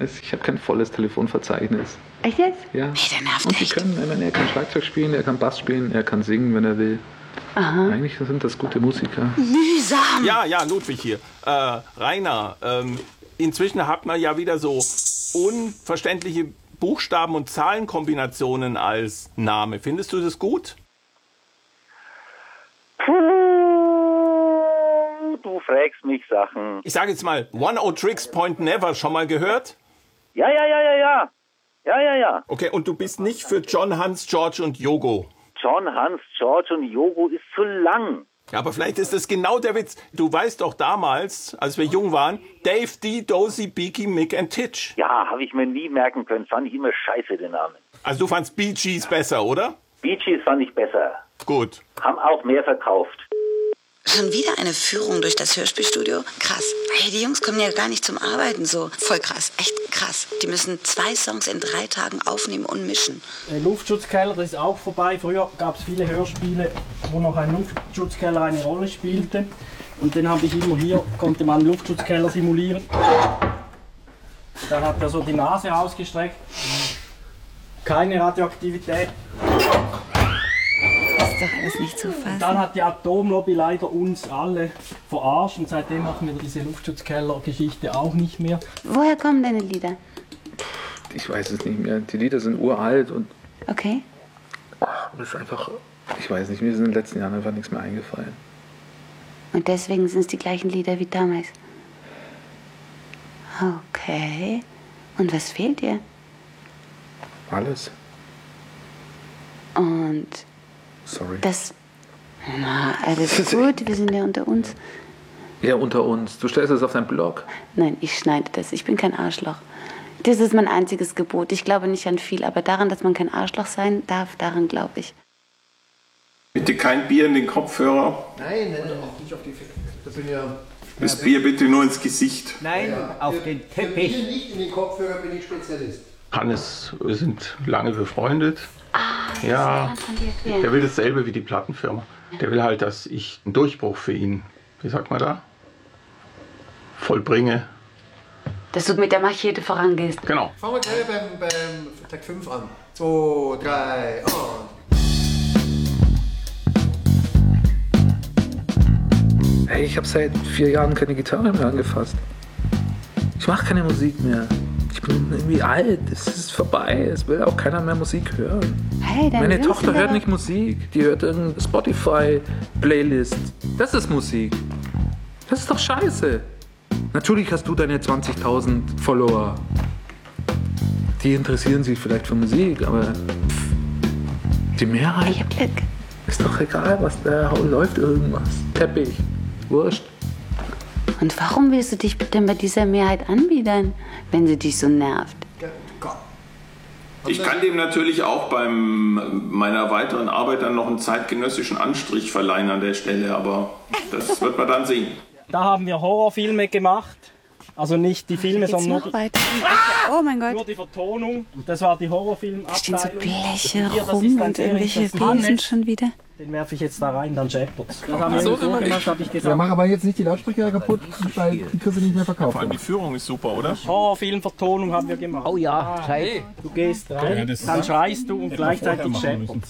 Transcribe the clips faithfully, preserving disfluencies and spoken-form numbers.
Ich habe kein volles Telefonverzeichnis. Echt jetzt? Ja. Hey, der nervt Und die echt. können, ich meine, er kann Schlagzeug spielen, er kann Bass spielen, er kann singen, wenn er will. Aha. Eigentlich sind das gute Musiker. Mühsam. Ja, ja, Ludwig hier. Äh, Rainer, ähm, inzwischen hat man ja wieder so unverständliche Buchstaben- und Zahlenkombinationen als Name. Findest du das gut? Puh, du fragst mich Sachen. Ich sage jetzt mal, One O Tricks Point Never, schon mal gehört? Ja, ja, ja, ja, ja. Ja, ja, ja. Okay, und du bist nicht für John, Hans, George und Yogo. John, Hans, George und Yogo ist zu lang. Ja, aber vielleicht ist das genau der Witz. Du weißt doch damals, als wir jung waren, Dave, Dee, Dozy, Beaky, Mick and Titch. Ja, habe ich mir nie merken können. Fand ich immer scheiße, den Namen. Also du fandst Bee Gees besser, oder? Bee Gees fand ich besser. Gut. Haben auch mehr verkauft. Schon wieder eine Führung durch das Hörspielstudio? Krass. Hey, die Jungs kommen ja gar nicht zum Arbeiten so. Voll krass, echt krass. Die müssen zwei Songs in drei Tagen aufnehmen und mischen. Der Luftschutzkeller, das ist auch vorbei. Früher gab es viele Hörspiele, wo noch ein Luftschutzkeller eine Rolle spielte. Und den habe ich immer hier, konnte man einen Luftschutzkeller simulieren. Dann hat er so die Nase ausgestreckt. Keine Radioaktivität. Das ist doch alles nicht zu fassen. Dann hat die Atomlobby leider uns alle verarscht und seitdem machen wir diese Luftschutzkeller-Geschichte auch nicht mehr. Woher kommen deine Lieder? Ich weiß es nicht mehr. Die Lieder sind uralt und Okay. oh, das ist einfach, ich weiß nicht, mir ist in den letzten Jahren einfach nichts mehr eingefallen. Und deswegen sind es die gleichen Lieder wie damals. Okay. Und was fehlt dir? Alles. Und Sorry. das... Na, alles gut, wir sind ja unter uns. Ja, unter uns. Du stellst es auf deinen Blog. Nein, ich schneide das. Ich bin kein Arschloch. Das ist mein einziges Gebot. Ich glaube nicht an viel, aber daran, dass man kein Arschloch sein darf, daran glaube ich. Bitte kein Bier in den Kopfhörer. Nein, nein, auch nicht auf die Finger. Das bin ja. Das Bier bitte nur ins Gesicht. Nein, Ja, auf für, den Für Teppich. Bier nicht in den Kopfhörer bin ich Spezialist. Hannes, wir sind lange befreundet. Ah, Ja, das kann dir erklären. der will dasselbe wie die Plattenfirma. Der will halt, dass ich einen Durchbruch für ihn, wie sagt man da, vollbringe. Dass du mit der Machete vorangehst. Genau. Fangen wir gleich beim, beim Tag fünf an. zwei, drei, und. Hey, ich habe seit vier Jahren keine Gitarre mehr angefasst. Ich mache keine Musik mehr. Ich bin irgendwie alt. Es ist vorbei. Es will auch keiner mehr Musik hören. Hey, dein Meine Jungs Tochter sind hört aber- nicht Musik. Die hört irgendeine Spotify-Playlist. Das ist Musik. Das ist doch scheiße. Natürlich hast du deine zwanzigtausend Follower. Die interessieren sich vielleicht für Musik, aber pff, die Mehrheit Ich hab Glück. ist doch egal, was da läuft irgendwas. Teppich. Wurscht. Und warum willst du dich denn bei dieser Mehrheit anbiedern, wenn sie dich so nervt? Ich kann dem natürlich auch beim meiner weiteren Arbeit dann noch einen zeitgenössischen Anstrich verleihen an der Stelle, aber das wird man dann sehen. Da haben wir Horrorfilme gemacht. Also nicht die Filme, Geht's sondern nur noch die, weiter? Oh mein Gott. nur die Vertonung. Das war die Horrorfilmabteilung. Da stehen so Bleche Hier, das ist rum ein und sehr irgendwelche interessantes- Wesen schon wieder. Den werfe ich jetzt da rein, dann scheppert's. Das haben wir so gemacht, habe ich Ja, gesagt. mach aber jetzt nicht die Lautsprecher kaputt, weil die kriegst du nicht mehr verkauft. Vor allem die Führung ist super, oder? Horrorfilmvertonung haben wir gemacht. Oh ja, Zeit. Du gehst rein, dann schreist du und gleichzeitig scheppert's.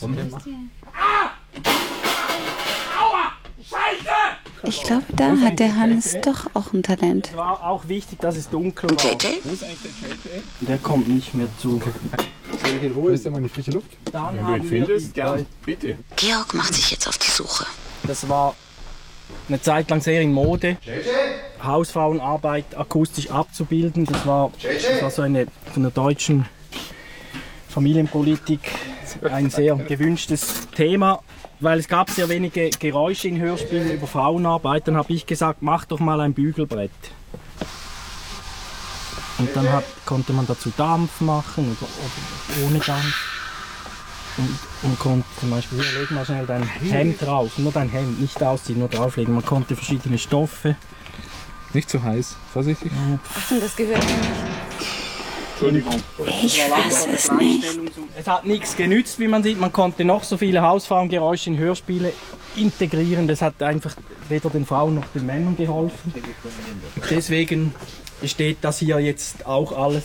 Ich glaube, da hat der Hannes doch auch ein Talent. Es war auch wichtig, dass es dunkel Und war. J J? Der kommt nicht mehr zu. Soll ich in Ruhe? Ist ja mal die frische Luft. Dann haben wir die, gern. Bitte. Georg macht sich jetzt auf die Suche. das war eine Zeit lang sehr in Mode, Hausfrauenarbeit akustisch abzubilden. Das war, das war so eine von der deutschen Familienpolitik ein sehr gewünschtes Thema, weil es gab sehr wenige Geräusche in Hörspielen über Frauenarbeit. Dann habe ich gesagt, mach doch mal ein Bügelbrett. Und dann hat, konnte man dazu Dampf machen oder, oder ohne Dampf. Und man konnte zum Beispiel, hier, leg mal schnell dein Hemd drauf, nur dein Hemd, nicht ausziehen, nur drauflegen. Man konnte verschiedene Stoffe. Nicht zu heiß, vorsichtig. Achtung, das gehört mir nicht. Entschuldigung. Ich fasse es nicht. Es hat nichts genützt, wie man sieht. Man konnte noch so viele Hausfrauengeräusche in Hörspiele integrieren. Das hat einfach weder den Frauen noch den Männern geholfen. Deswegen steht das hier jetzt auch alles